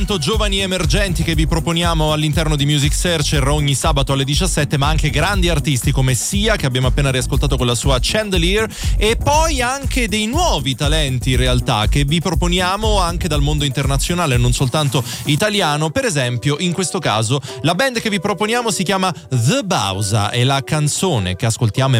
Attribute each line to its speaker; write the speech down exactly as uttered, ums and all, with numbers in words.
Speaker 1: Giovani emergenti che vi proponiamo all'interno di Music Searcher ogni sabato alle diciassette, ma anche grandi artisti come Sia, che abbiamo appena riascoltato con la sua Chandelier, e poi anche dei nuovi talenti in realtà che vi proponiamo anche dal mondo internazionale, non soltanto italiano. Per esempio, in questo caso la band che vi proponiamo si chiama The Bausa e la canzone che ascoltiamo è